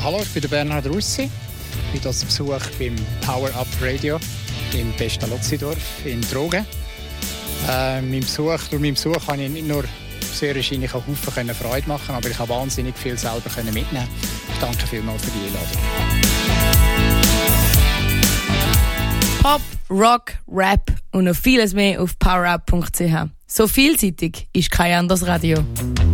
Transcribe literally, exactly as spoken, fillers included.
Hallo, ich bin der Bernhard Russi. Ich bin hier zu Besuch beim Power Up Radio im Pestalozzi-Dorf in Trogen. Äh, mein Besuch, durch meinen Besuch konnte ich nicht nur sehr wahrscheinlich auch Haufen Freude machen, aber ich habe wahnsinnig viel selber mitnehmen. Ich danke vielmals für die Einladung. Pop, Rock, Rap und noch vieles mehr auf powerup punkt c h. So vielseitig ist kein anderes Radio.